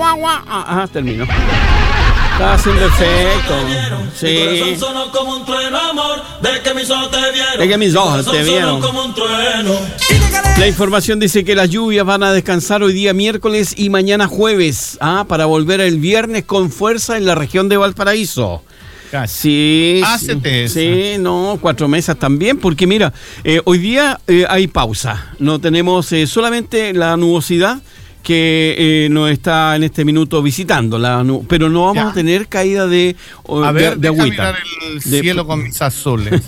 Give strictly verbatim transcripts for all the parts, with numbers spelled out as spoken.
guau, guau. Ah, ah, terminó. Estaba haciendo efecto. Sí. De que mis ojos te vieron. De que mis ojos te vieron. La información dice que las lluvias van a descansar hoy día miércoles y mañana jueves. Ah, para volver el viernes con fuerza en la región de Valparaíso. Sí, Hácete sí, sí, no, cuatro mesas también, porque mira, eh, hoy día eh, hay pausa. No tenemos eh, solamente la nubosidad que eh, nos está en este minuto visitando, la nu- pero no vamos ya. a tener caída de, o, a ver, de, de agüita. Mirar el de... cielo con mis azules.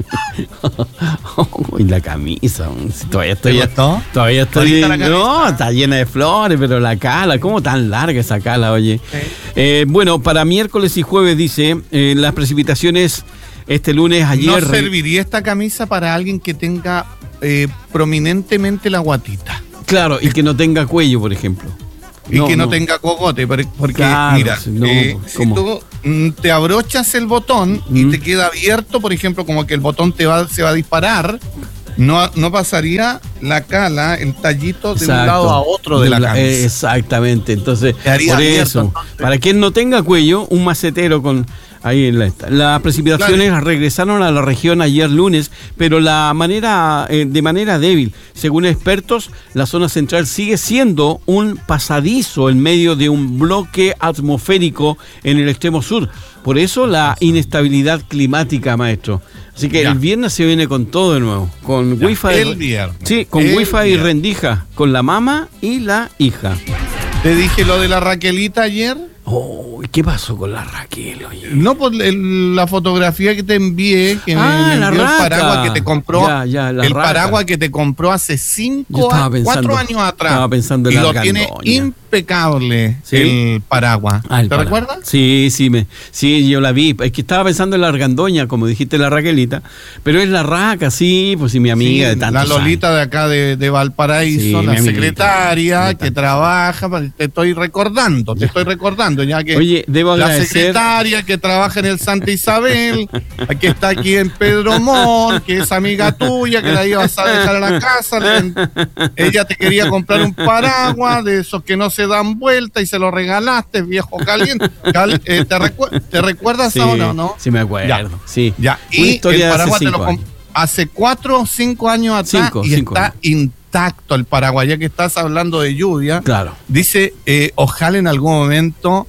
oh, y la camisa, todavía estoy, ¿Te gustó? todavía estoy, no, está llena de flores, pero la cala, ¿cómo tan larga esa cala, oye? Sí. Eh, bueno, para miércoles y jueves dice, eh, las precipitaciones este lunes, ayer. ¿No serviría esta camisa para alguien que tenga eh, prominentemente la guatita? Claro, y que no tenga cuello, por ejemplo. Y no, que no, no tenga cogote, porque claro, mira, no, eh, si tú mm, te abrochas el botón mm. y te queda abierto, por ejemplo, como que el botón te va, se va a disparar, no, no pasaría la cala, el tallito de Exacto. un lado a otro de, de la, la camisa. Eh, exactamente, entonces, por abierto, eso, entonces. Para quien no tenga cuello, un macetero con... Ahí en la, las precipitaciones claro. regresaron a la región ayer lunes, pero la manera eh, de manera débil. Según expertos, la zona central sigue siendo un pasadizo en medio de un bloque atmosférico en el extremo sur. Por eso la inestabilidad climática, maestro. Así que ya. el viernes se viene con todo de nuevo, con ya. wifi. El viernes. Sí, con el wifi viernes. y rendija, con la mamá y la hija. Te dije lo de la Raquelita ayer. Oh, ¿qué pasó con la Raquel? Oye? No, pues el, la fotografía que te envié, que ah, me, me envió raca. el paraguas que te compró, ya, ya, la el raca. paraguas que te compró hace cinco, pensando, cuatro años atrás. Estaba pensando en y la lo argandoña. tiene impecable ¿Sí? el paraguas. Ah, el ¿Te para... recuerdas? Sí, sí, me, sí, yo la vi. Es que estaba pensando en la argandoña, como dijiste la Raquelita, pero es la raca, sí, pues sí, mi amiga sí, de tantos la Lolita años. de acá de, de Valparaíso, sí, la secretaria amiguita, que trabaja, te estoy recordando, te estoy recordando, ya que Oye, debo la agradecer. secretaria que trabaja en el Santa Isabel, que está aquí en Pedro Montt, que es amiga tuya, que la ibas a dejar a la casa, le, ella te quería comprar un paraguas de esos que no se dan vuelta y se lo regalaste, viejo caliente. Cal, eh, ¿te, recu- ¿Te recuerdas sí, ahora o no? Sí, me acuerdo. Ya. Sí. Ya. Y el paraguas te lo comp- hace cuatro o cinco años atrás cinco, y cinco está años. intacto el paraguas, ya que estás hablando de lluvia. Claro. Dice, eh, ojalá en algún momento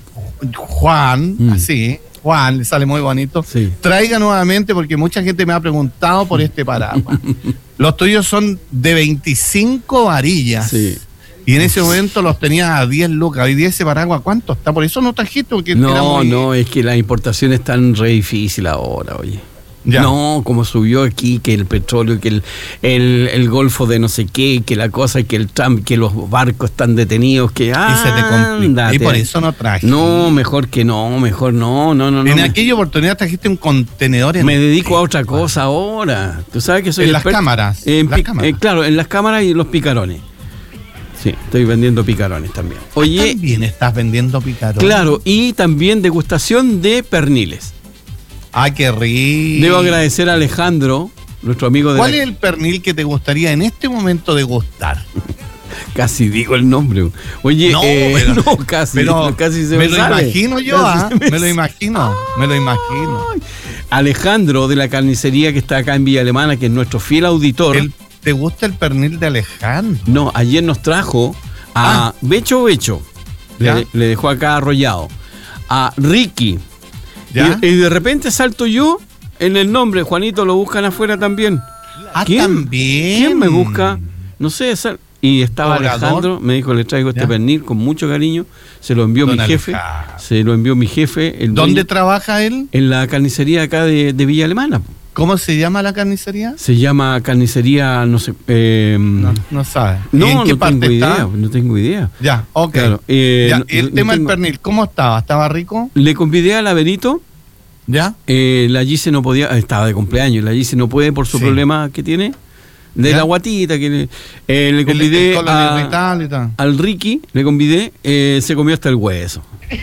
Juan, mm. así, Juan, le sale muy bonito, sí. traiga nuevamente, porque mucha gente me ha preguntado por este paraguas. Los tuyos son de veinticinco varillas. Sí. Y en ese momento los tenía a diez lucas. ¿Y de ese paraguas cuánto está? Por eso no trajiste. Porque no, era muy... no, es que la importación es tan re difícil ahora, oye. Ya. No, como subió aquí, que el petróleo, que el, el, el golfo de no sé qué, que la cosa, que el Trump, que los barcos están detenidos, que ah, y se te complica. Y por eso no traje. No, mejor que no, mejor no, no, no. En no, aquella me... oportunidad trajiste un contenedor. Me dedico a otra cosa ahora. Tú sabes que soy en experto, las cámaras. En las pi- cámaras. Eh, claro, en las cámaras y los picarones. Sí, estoy vendiendo picarones también. Oye, también estás vendiendo picarones. Claro, y también degustación de perniles. ¡Ay, qué rico! Debo agradecer a Alejandro, nuestro amigo de... ¿Cuál la... es el pernil que te gustaría en este momento degustar? Casi digo el nombre. Oye, no, eh, pero, no casi, pero casi se me, me lo sale. imagino yo, ¿ah? Me, me lo imagino, Ay. me lo imagino. Alejandro de la carnicería que está acá en Villa Alemana, que es nuestro fiel auditor. El, ¿Te gusta el pernil de Alejandro? No, ayer nos trajo a ah. Becho Becho, le, le dejó acá arrollado, a Ricky. ¿Ya? Y, y de repente salto yo en el nombre, Juanito, lo buscan afuera también. Ah, ¿Quién? ¿también? ¿Quién me busca? No sé, sal... y estaba Orador. Alejandro, me dijo, le traigo este ¿Ya? pernil con mucho cariño, se lo envió Don mi jefe, Alejandro. se lo envió mi jefe. El ¿Dónde dueño, trabaja él? En la carnicería acá de, de Villa Alemana. ¿Cómo se llama la carnicería? Se llama carnicería, no sé. Eh, no, no sabe. No, ¿Y en qué no parte tengo está? idea, no tengo idea. Ya, ok. Claro, eh, ya, no, el no, tema no del pernil, ¿cómo estaba? ¿Estaba rico? Le convidé a la Benito. ¿Ya? Eh, la Gise no podía, estaba de cumpleaños, la Gise no puede por su sí. problema que tiene, de ¿Ya? la guatita, que le, eh, le convidé el, el a, y tal y tal. al Ricky, le convidé, eh, se comió hasta el hueso.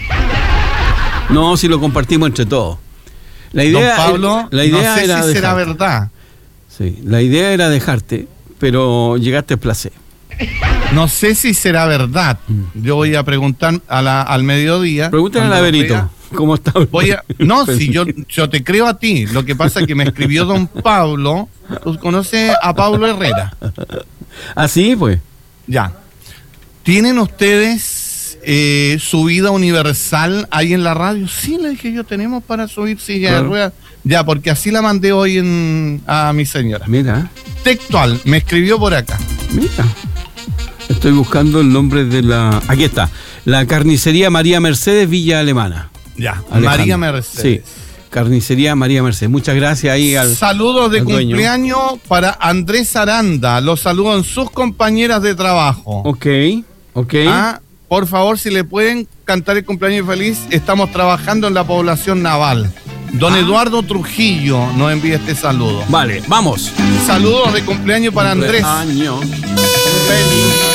No, si lo compartimos entre todos. La idea, Don Pablo, la idea no sé era si será dejarte. verdad. Sí, la idea era dejarte, pero llegaste a placer. No sé si será verdad. Yo voy a preguntar a la, al mediodía. Pregúntale a la Benito. ¿Cómo está? Voy a, no, si yo, yo te creo a ti. Lo que pasa es que me escribió don Pablo. ¿Tú conoces a Pablo Herrera? Así, pues. Ya. ¿Tienen ustedes eh, subida universal ahí en la radio? Sí, le dije yo, tenemos para subir silla claro. de ruedas. Ya, porque así la mandé hoy en, a mi señora. Mira. Textual, me escribió por acá. Mira. Estoy buscando el nombre de la... Aquí está. La carnicería María Mercedes Villa Alemana. Ya, Alejandro. María Mercedes. Sí, carnicería María Mercedes. Muchas gracias ahí al Saludos de al cumpleaños para Andrés Aranda. Los saludan sus compañeras de trabajo. Ok, ok. Ah, por favor, si le pueden cantar el cumpleaños feliz, estamos trabajando en la población naval. Don ah. Eduardo Trujillo nos envía este saludo. Vale, vamos. Saludos de cumpleaños para Andrés. Cumpleaños feliz.